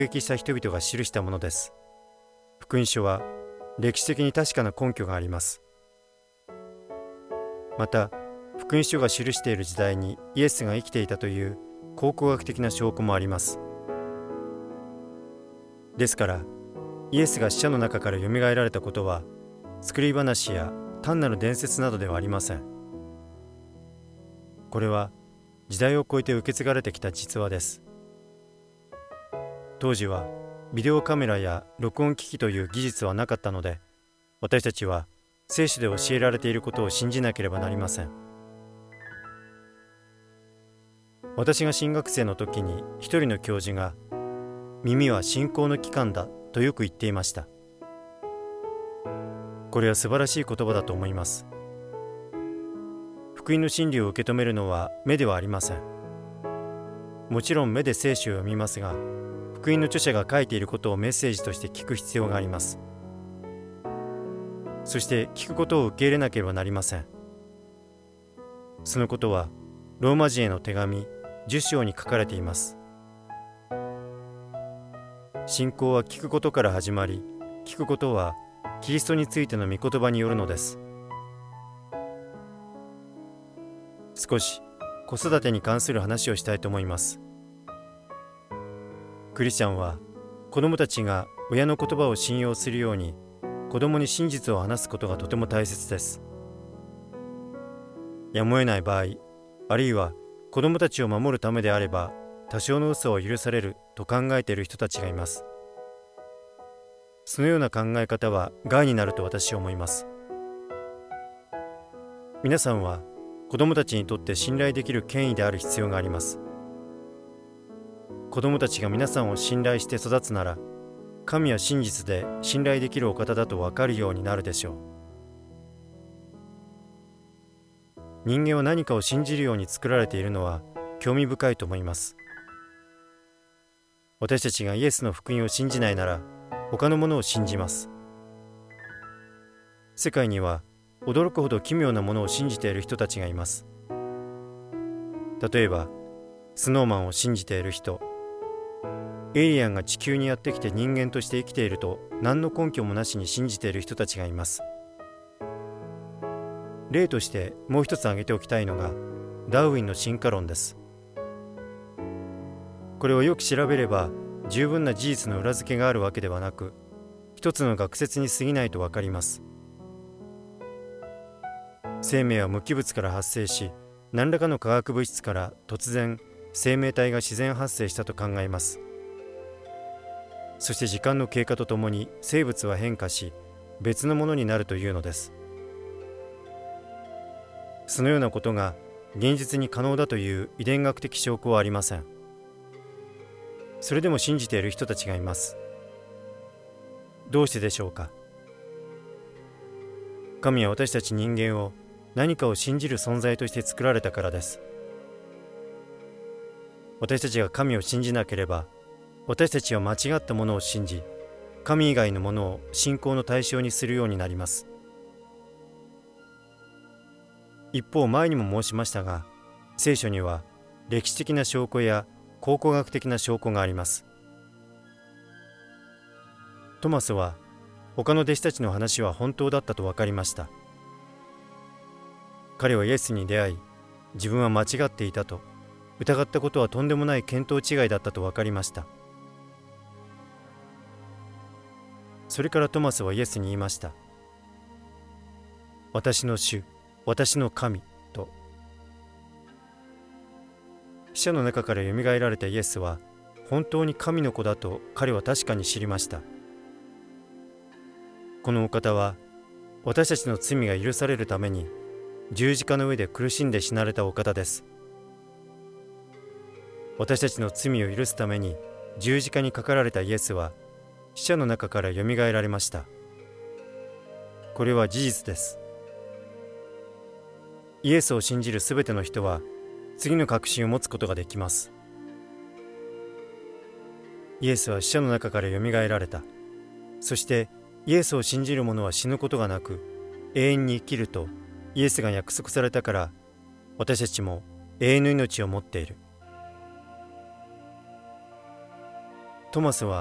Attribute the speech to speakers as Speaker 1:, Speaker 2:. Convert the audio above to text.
Speaker 1: 撃した人々が記したものです。福音書は歴史的に確かな根拠があります。また、福音書が記している時代にイエスが生きていたという考古学的な証拠もあります。ですから、イエスが死者の中からよみがえられたことは、作り話や単なる伝説などではありません。これは時代を超えて受け継がれてきた実話です。当時はビデオカメラや録音機器という技術はなかったので、私たちは聖書で教えられていることを信じなければなりません。私が新学生の時に一人の教授が、耳は信仰の器官だとよく言っていました。これは素晴らしい言葉だと思います。福音の真理を受け止めるのは目ではありません。もちろん目で聖書を読みますが、福音の著者が書いていることをメッセージとして聞く必要があります。そして聞くことを受け入れなければなりません。そのことはローマ人への手紙10章に書かれています。信仰は聞くことから始まり、聞くことはキリストについての御言葉によるのです。少し子育てに関する話をしたいと思います。クリスチャンは子供たちが親の言葉を信用するように、子供に真実を話すことがとても大切です。やむを得ない場合、あるいは子供たちを守るためであれば多少の嘘を許されると考えている人たちがいます。そのような考え方は害になると私は思います。皆さんは子供たちにとって信頼できる権威である必要があります。子供たちが皆さんを信頼して育つなら、神は真実で信頼できるお方だと分かるようになるでしょう。人間は何かを信じるように作られているのは興味深いと思います。私たちがイエスの福音を信じないなら、他のものを信じます。世界には驚くほど奇妙なものを信じている人たちがいます。例えば、スノーマンを信じている人、エイリアンが地球にやってきて人間として生きていると何の根拠もなしに信じている人たちがいます。例としてもう一つ挙げておきたいのがダーウィンの進化論です。これをよく調べれば十分な事実の裏付けがあるわけではなく、一つの学説に過ぎないと分かります。生命は無機物から発生し、何らかの化学物質から突然生命体が自然発生したと考えます。そして時間の経過とともに生物は変化し、別のものになるというのです。そのようなことが現実に可能だという遺伝学的証拠はありません。それでも信じている人たちがいます。どうしてでしょうか。神は私たち人間を何かを信じる存在として作られたからです。私たちが神を信じなければ、私たちは間違ったものを信じ、神以外のものを信仰の対象にするようになります。一方、前にも申しましたが、聖書には歴史的な証拠や考古学的な証拠があります。トマスは他の弟子たちの話は本当だったと分かりました。彼はイエスに出会い、自分は間違っていたと、疑ったことはとんでもない見当違いだったと分かりました。それからトマスはイエスに言いました。私の主、私の神と。死者の中からよみがえられたイエスは本当に神の子だと彼は確かに知りました。このお方は私たちの罪が許されるために十字架の上で苦しんで死なれたお方です。私たちの罪を許すために十字架にかかられたイエスは死者の中からよみがえられました。これは事実です。イエスを信じるすべての人は次の確信を持つことができます。イエスは死者の中からよみがえられた。そしてイエスを信じる者は死ぬことがなく永遠に生きるとイエスが約束されたから、私たちも永遠の命を持っている。 トマスは